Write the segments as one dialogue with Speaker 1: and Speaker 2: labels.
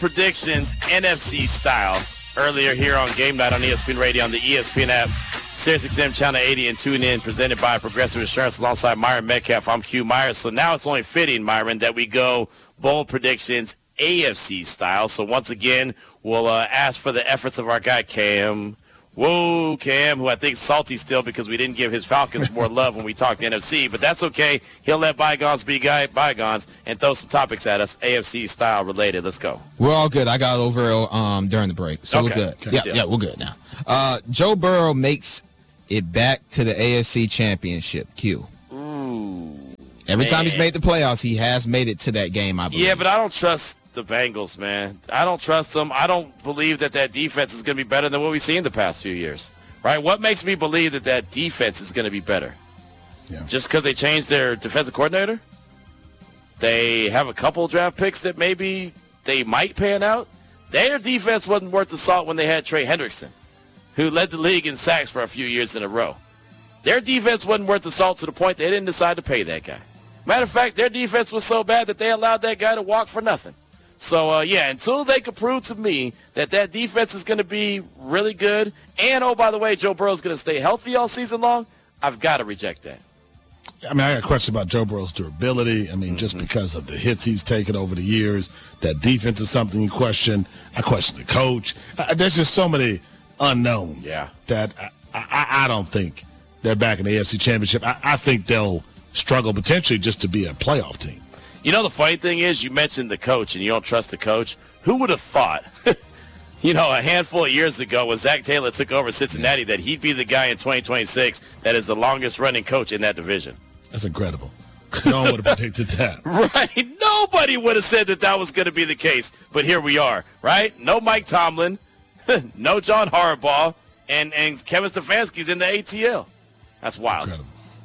Speaker 1: predictions, NFC style, earlier here on Game Night on ESPN Radio on the ESPN app, SiriusXM Channel 80, and tune in, presented by Progressive Insurance alongside Myron Metcalf. I'm Q Myers. So now it's only fitting, Myron, that we go bold predictions AFC style. So once again, we'll ask for the efforts of our guy Cam. Whoa, Cam, who I think is salty still because we didn't give his Falcons more love when we talked NFC, but that's okay. He'll let bygones be bygones and throw some topics at us, AFC style related. Let's go.
Speaker 2: We're all good. I got over during the break, so
Speaker 1: okay.
Speaker 2: We're good. Yeah, we're good now. Joe Burrow makes it back to the AFC Championship. Q.
Speaker 1: Ooh.
Speaker 2: Every time he's made the playoffs, he has made it to that game, I believe.
Speaker 1: Yeah, but I don't trust the Bengals, man. I don't trust them. I don't believe that defense is going to be better than what we've seen in the past few years. Right? What makes me believe that defense is going to be better? Yeah. Just because they changed their defensive coordinator? They have a couple draft picks that maybe they might pan out? Their defense wasn't worth the salt when they had Trey Hendrickson, who led the league in sacks for a few years in a row. Their defense wasn't worth the salt to the point they didn't decide to pay that guy. Matter of fact, their defense was so bad that they allowed that guy to walk for nothing. So, until they can prove to me that defense is going to be really good, and, oh, by the way, Joe Burrow is going to stay healthy all season long, I've got to reject that.
Speaker 3: I mean, I got a question about Joe Burrow's durability. I mean, just because of the hits he's taken over the years, that defense is something you question. I question the coach. There's just so many unknowns that I don't think they're back in the AFC Championship. I think they'll struggle potentially just to be a playoff team.
Speaker 1: You know, the funny thing is, you mentioned the coach and you don't trust the coach. Who would have thought, a handful of years ago when Zach Taylor took over Cincinnati, that he'd be the guy in 2026 that is the longest-running coach in that division?
Speaker 3: That's incredible. No one would have predicted that.
Speaker 1: Right. Nobody would have said that was going to be the case, but here we are, right? No Mike Tomlin, no John Harbaugh, and Kevin Stefanski's in the ATL. That's wild.
Speaker 3: Incredible.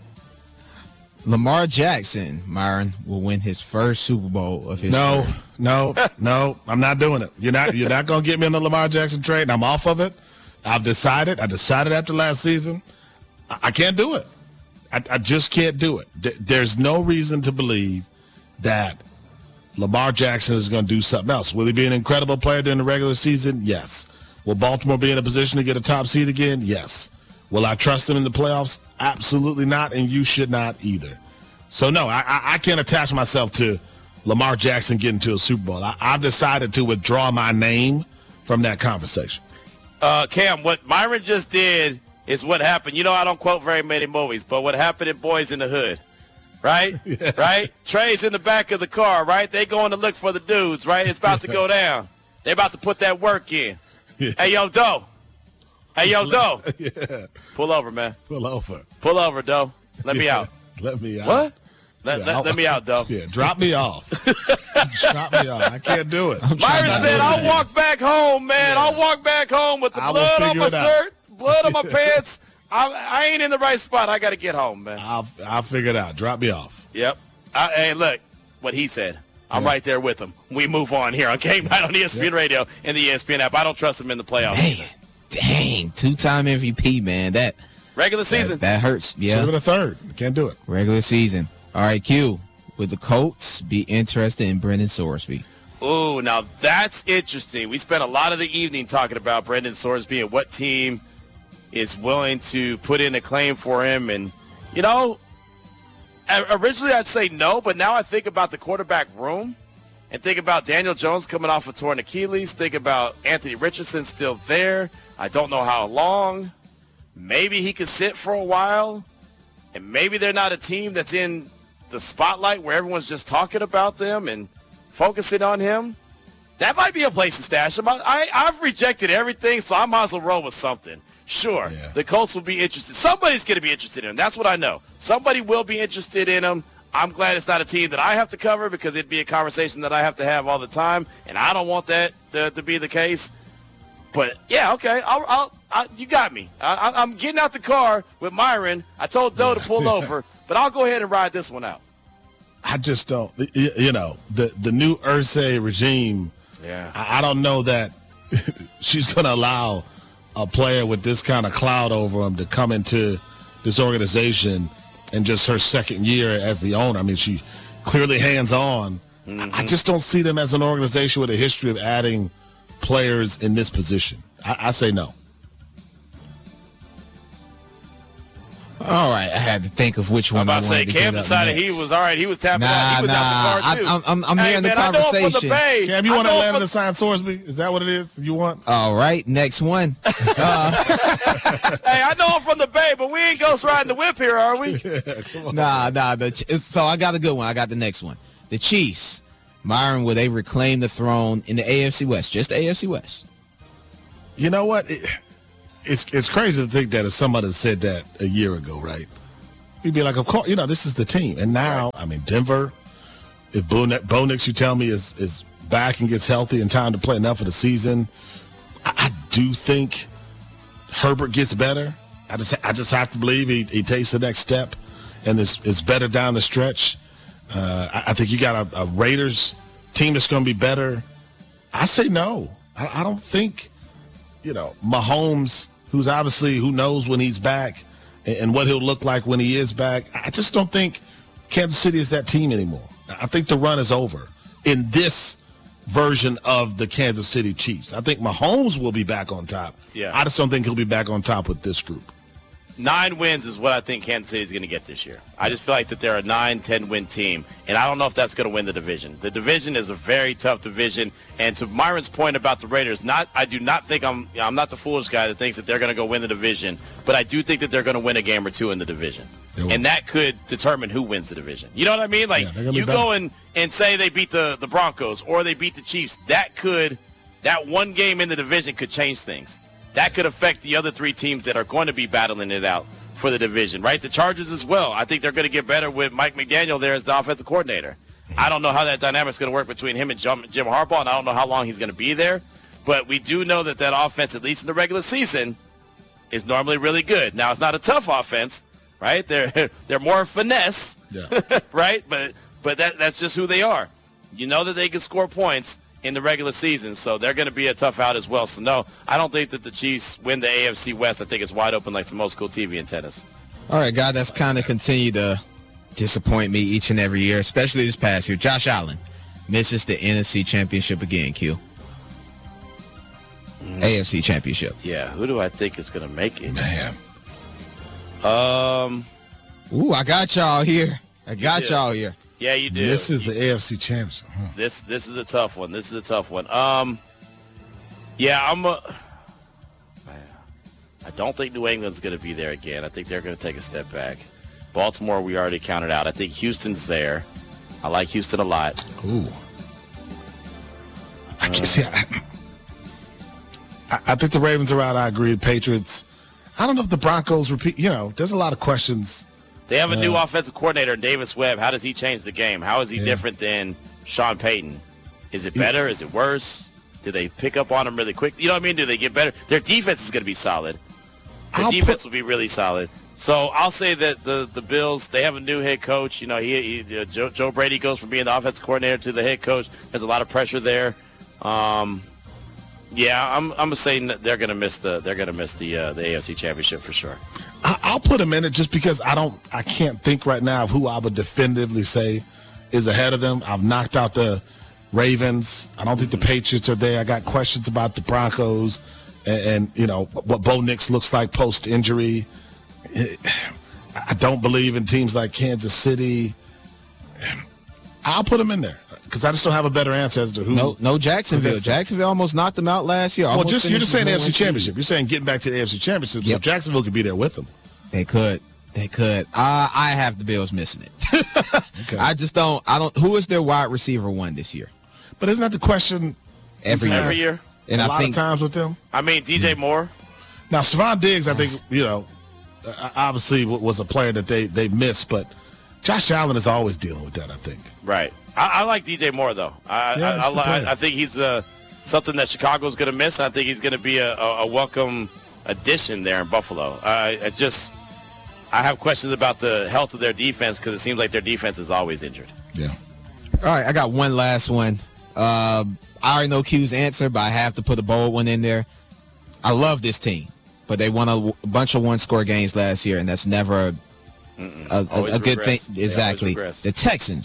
Speaker 2: Lamar Jackson, Myron, will win his first Super Bowl of his career.
Speaker 3: No, I'm not doing it. You're not going to get me on the Lamar Jackson trade, and I'm off of it. I decided after last season, I can't do it. I just can't do it. There's no reason to believe that Lamar Jackson is going to do something else. Will he be an incredible player during the regular season? Yes. Will Baltimore be in a position to get a top seed again? Yes. Will I trust him in the playoffs? Absolutely not, and you should not either. So, no, I can't attach myself to Lamar Jackson getting to a Super Bowl. I've decided to withdraw my name from that conversation.
Speaker 1: Cam, what Myron just did is what happened. I don't quote very many movies, but what happened in Boys in the Hood, right? Yeah. Right? Trey's in the back of the car, right? They going to look for the dudes, right? It's about to go down. They're about to put that work in. Yeah. Hey, yo, Doe.
Speaker 3: Yeah.
Speaker 1: Pull over, man.
Speaker 3: Pull over,
Speaker 1: Doe. Let me out.
Speaker 3: Let me out.
Speaker 1: What? Let me out, Doe.
Speaker 3: Yeah, drop me off. Drop me off. I can't do it.
Speaker 1: Myron said, I'll walk back home, man. Yeah. I'll walk back home with the blood on my shirt, blood on my pants. I ain't in the right spot. I got to get home, man.
Speaker 3: I'll figure it out. Drop me off.
Speaker 1: Yep. Hey, look, what he said. I'm right there with him. We move on here on Game Night on ESPN Radio and the ESPN app. I don't trust him in the playoffs.
Speaker 2: Man, dang, 2-time MVP, man. That
Speaker 1: regular season.
Speaker 2: That hurts. Yeah.
Speaker 3: Should have been a third. Can't do it.
Speaker 2: Regular season. All right, Q. Would the Colts be interested in Brendan Sorsby?
Speaker 1: Oh, now that's interesting. We spent a lot of the evening talking about Brendan Sorsby and what team is willing to put in a claim for him. And, originally I'd say no, but now I think about the quarterback room and think about Daniel Jones coming off a torn Achilles. Think about Anthony Richardson still there. I don't know how long. Maybe he could sit for a while. And maybe they're not a team that's in the spotlight where everyone's just talking about them and focusing on him. That might be a place to stash him. I've rejected everything, so I might as well roll with something. Sure, The Colts will be interested. Somebody's going to be interested in him. That's what I know. Somebody will be interested in him. I'm glad it's not a team that I have to cover because it'd be a conversation that I have to have all the time, and I don't want that to be the case. But, yeah, okay, you got me. I'm getting out the car with Myron. I told Doe to pull over, but I'll go ahead and ride this one out.
Speaker 3: I just don't, the new Irsay regime, I don't know that she's going to allow a player with this kind of cloud over him to come into this organization in just her second year as the owner. I mean, she clearly hands-on I just don't see them as an organization with a history of adding players in this position. I say no.
Speaker 2: All right, I had to think of which one.
Speaker 1: I'm about to say Cam decided he was all right. He was tapping out. He was out the car too.
Speaker 2: I'm hearing the conversation.
Speaker 1: I know him from the Bay.
Speaker 3: Cam, you want Atlanta to sign Sorsby? Is that what it is? You want?
Speaker 2: All right, next one.
Speaker 1: Hey, I know him from the Bay, but we ain't ghost riding the whip here, are we?
Speaker 2: Nah. So I got a good one. I got the next one. The Chiefs. Myron, will they reclaim the throne in the AFC West? Just the AFC West.
Speaker 3: You know what? It's crazy to think that if somebody said that a year ago, right? You'd be like, of course, this is the team. And now, I mean, Denver, if Bo Nix, you tell me, is back and gets healthy in time to play enough of the season, I do think Herbert gets better. I just have to believe he takes the next step and is better down the stretch. I think you got a Raiders team that's going to be better. I say no. I don't think, Mahomes, who knows when he's back and what he'll look like when he is back. I just don't think Kansas City is that team anymore. I think the run is over in this version of the Kansas City Chiefs. I think Mahomes will be back on top.
Speaker 1: Yeah.
Speaker 3: I just don't think he'll be back on top with this group.
Speaker 1: 9 wins is what I think Kansas City is going to get this year. I just feel like that they're a 9-10 win team, and I don't know if that's going to win the division. The division is a very tough division, and to Myron's point about the Raiders, I do not think I'm not the foolish guy that thinks that they're going to go win the division, but I do think that they're going to win a game or two in the division, and that could determine who wins the division. You know what I mean? Like you go and say they beat the Broncos or they beat the Chiefs, that one game in the division could change things. That could affect the other 3 teams that are going to be battling it out for the division, right? The Chargers as well. I think they're going to get better with Mike McDaniel there as the offensive coordinator. I don't know how that dynamic's going to work between him and Jim Harbaugh, and I don't know how long he's going to be there. But we do know that offense, at least in the regular season, is normally really good. Now, it's not a tough offense, right? They're more finesse, right? But that's just who they are. You know that they can score points in the regular season, so they're going to be a tough out as well. So, no, I don't think that the Chiefs win the AFC West. I think it's wide open like some old school TV in tennis.
Speaker 2: All right, God, that's kind of continued to disappoint me each and every year, especially this past year. Josh Allen misses the NFC Championship again, Q. AFC Championship.
Speaker 1: Yeah, who do I think is going to make it?
Speaker 3: Man.
Speaker 2: Ooh, I got y'all here. Y'all here.
Speaker 1: Yeah, you do.
Speaker 3: This is the AFC Championship.
Speaker 1: This is a tough one. I don't think New England's going to be there again. I think they're going to take a step back. Baltimore, we already counted out. I think Houston's there. I like Houston a lot.
Speaker 3: Ooh. I can see. I think the Ravens are out. I agree. The Patriots. I don't know if the Broncos repeat. There's a lot of questions.
Speaker 1: They have a new offensive coordinator, Davis Webb. How does he change the game? How is he different than Sean Payton? Is it better? Is it worse? Do they pick up on him really quick? You know what I mean? Do they get better? Their defense is going to be solid. Their defense will be really solid. So I'll say that the Bills, they have a new head coach. Joe Brady goes from being the offensive coordinator to the head coach. There's a lot of pressure there. I'm saying that they're going to miss the AFC Championship for sure.
Speaker 3: I'll put them in it just because I can't think right now of who I would definitively say is ahead of them. I've knocked out the Ravens. I don't think the Patriots are there. I got questions about the Broncos and what Bo Nix looks like post-injury. I don't believe in teams like Kansas City. I'll put them in there because I just don't have a better answer as to who.
Speaker 2: No Jacksonville. Jacksonville almost knocked them out last year.
Speaker 3: Well, you're just saying AFC Championship. You're saying getting back to the AFC Championship. Yep. So Jacksonville could be there with them.
Speaker 2: They could. I have the Bills missing it.
Speaker 3: Okay.
Speaker 2: I don't. Who is their wide receiver one this year?
Speaker 3: But isn't that the question
Speaker 1: every year?
Speaker 2: And
Speaker 3: a lot of times with them.
Speaker 1: I mean, DJ Moore.
Speaker 3: Now, Stephon Diggs, I think obviously was a player that they missed, but Josh Allen is always dealing with that, I think.
Speaker 1: Right. I like DJ Moore, though. I think he's something that Chicago's going to miss. I think he's going to be a welcome addition there in Buffalo. I have questions about the health of their defense because it seems like their defense is always injured.
Speaker 3: Yeah.
Speaker 2: All right, I got one last one. I already know Q's answer, but I have to put a bold one in there. I love this team, but they won a bunch of one-score games last year, and that's never a good thing. Exactly. The Texans.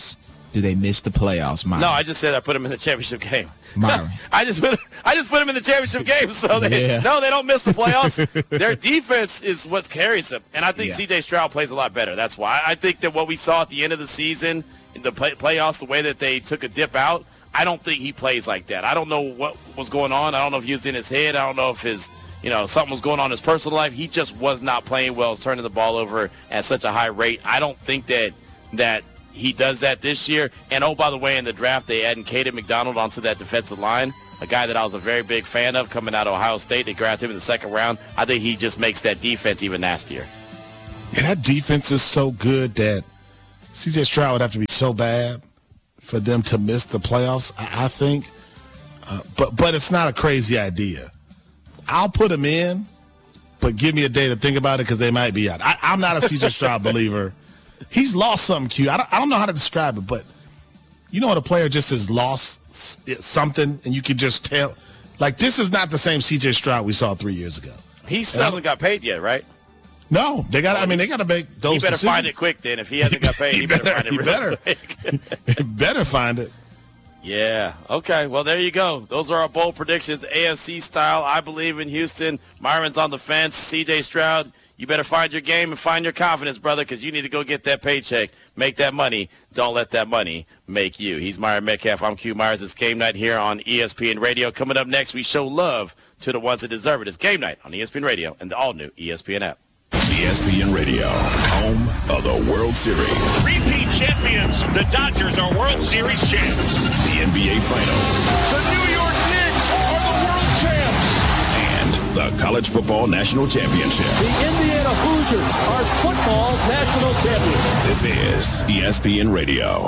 Speaker 2: do they miss the playoffs, Myron?
Speaker 1: No, I just said I put them in the championship game.
Speaker 2: Myron.
Speaker 1: I just put them in the championship game, so they don't miss the playoffs. Their defense is what carries them, and I think C.J. Stroud plays a lot better. That's why I think that what we saw at the end of the season in the playoffs, the way that they took a dip out, I don't think he plays like that. I don't know what was going on. I don't know if he was in his head. I don't know if something was going on in his personal life. He just was not playing well, turning the ball over at such a high rate. I don't think that he does that this year. And, oh, by the way, in the draft, they added Caden McDonald onto that defensive line, a guy that I was a very big fan of coming out of Ohio State. They grabbed him in the second round. I think he just makes that defense even nastier.
Speaker 3: And that defense is so good that C.J. Stroud would have to be so bad for them to miss the playoffs, I think. But it's not a crazy idea. I'll put them in, but give me a day to think about it because they might be out. I'm not a C.J. Stroud believer. He's lost something, Q. I don't know how to describe it, but you know when a player just has lost something and you can just tell. Like, this is not the same C.J. Stroud we saw 3 years ago.
Speaker 1: He still hasn't got paid yet, right?
Speaker 3: No, they got to make those
Speaker 1: He better
Speaker 3: decisions.
Speaker 1: find it quick then. If he hasn't got paid, he better find it real quick.
Speaker 3: He better find it.
Speaker 1: Yeah. Okay. Well, there you go. Those are our bold predictions, AFC style. I believe in Houston. Myron's on the fence. C.J. Stroud, you better find your game and find your confidence, brother, because you need to go get that paycheck, make that money. Don't let that money make you. He's Myron Metcalf. I'm Q Myers. It's Game Night here on ESPN Radio. Coming up next, we show love to the ones that deserve it. It's Game Night on ESPN Radio and the all-new ESPN app.
Speaker 4: ESPN Radio, home of the World Series.
Speaker 5: Repeat champions, the Dodgers are World Series champs.
Speaker 4: The NBA Finals.
Speaker 5: The New York Knicks are the world champs.
Speaker 4: And the College Football National Championship.
Speaker 6: The Indiana Hoosiers are football national champions.
Speaker 4: This is ESPN Radio.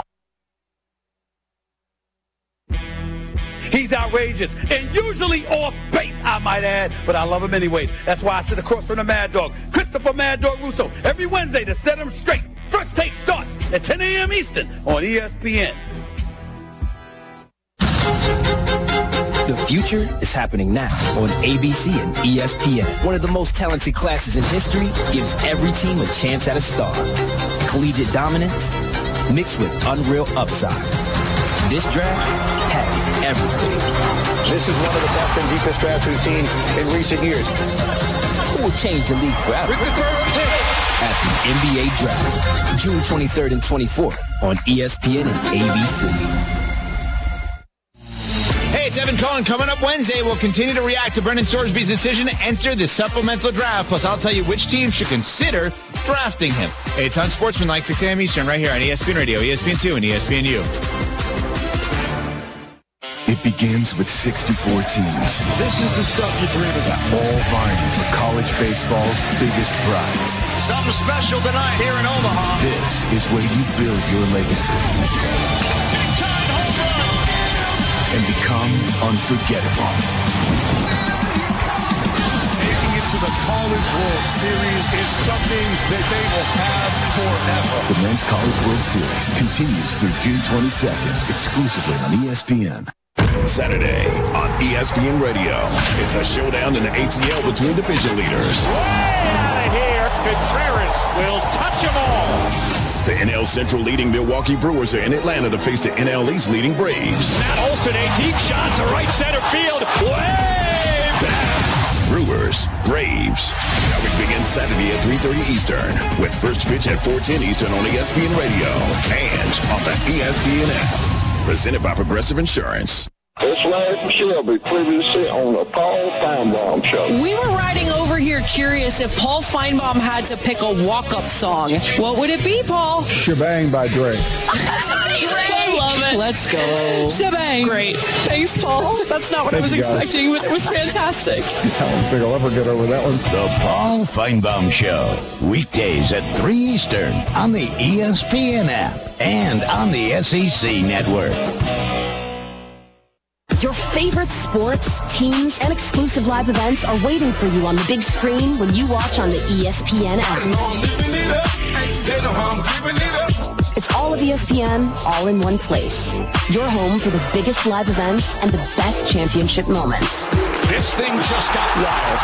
Speaker 7: He's outrageous and usually off base, I might add, but I love him anyways. That's why I sit across from the Mad Dog, Christopher Mad Dog Russo, every Wednesday to set him straight. First Take starts at 10 a.m. Eastern on ESPN.
Speaker 8: The future is happening now on ABC and ESPN. One of the most talented classes in history gives every team a chance at a star. Collegiate dominance mixed with unreal upside. This draft has everything.
Speaker 9: This is one of the best and deepest drafts we've seen in recent years.
Speaker 8: Who will change the league forever? With the first pick at the NBA Draft, June 23rd and 24th on ESPN and ABC.
Speaker 2: Hey, it's Evan Cohen. Coming up Wednesday, we'll continue to react to Brendan Sorsby's decision to enter the supplemental draft. Plus, I'll tell you which team should consider drafting him. Hey, it's Unsportsmanlike, 6 a.m. Eastern, right here on ESPN Radio, ESPN2, and ESPNU.
Speaker 4: It begins with 64 teams.
Speaker 6: This is the stuff you dream about.
Speaker 4: All vying for college baseball's biggest prize.
Speaker 5: Something special tonight here in Omaha.
Speaker 4: This is where you build your legacy and become unforgettable.
Speaker 6: Making it to the College World Series is something that they will have forever.
Speaker 4: The Men's College World Series continues through June 22nd, exclusively on ESPN. Saturday on ESPN Radio. It's a showdown in the ATL between division leaders.
Speaker 5: Way out of here, Contreras will touch them all.
Speaker 4: The NL Central leading Milwaukee Brewers are in Atlanta to face the NL East leading Braves.
Speaker 5: Matt Olson, a deep shot to right center field. Way back.
Speaker 4: Brewers, Braves. Coverage begins Saturday at 3:30 Eastern with first pitch at 4:10 Eastern on ESPN Radio and on the ESPN app. Presented by Progressive Insurance.
Speaker 10: It's Larry Shelby, previously on the Paul Feinbaum Show.
Speaker 11: We were riding over here curious if Paul Feinbaum had to pick a walk-up song. What would it be, Paul?
Speaker 12: Shebang by Drake.
Speaker 11: I love it. Let's go. Shebang. Great. Thanks, Paul. That's not what I was expecting, but it was fantastic.
Speaker 12: I don't think I'll ever get over that one.
Speaker 13: The Paul Feinbaum Show. Weekdays at 3 Eastern on the ESPN app and on the SEC Network.
Speaker 14: Your favorite sports, teams, and exclusive live events are waiting for you on the big screen when you watch on the ESPN app. It's all of ESPN, all in one place. Your home for the biggest live events and the best championship moments.
Speaker 5: This thing just got wild.